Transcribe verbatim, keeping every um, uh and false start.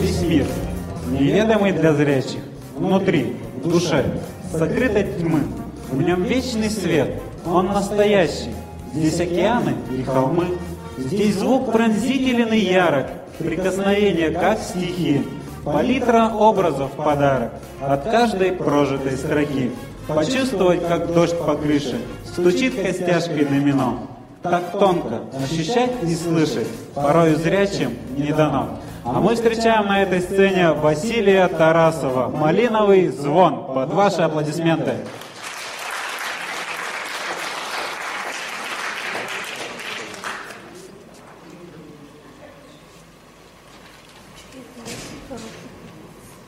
весь мир, неведомый для зрячих, внутри, в душе, сокрыт от тьмы. В нем вечный свет, он настоящий. Здесь океаны и холмы. Здесь звук пронзителен и ярок, прикосновение как стихи, палитра образов в подарок от каждой прожитой строки. Почувствовать, как дождь по крыше стучит костяшкой на мино. Так тонко ощущать и слышать, порою зрячим не дано. А мы встречаем на этой сцене Василия Тарасова. «Малиновый звон». Под ваши аплодисменты.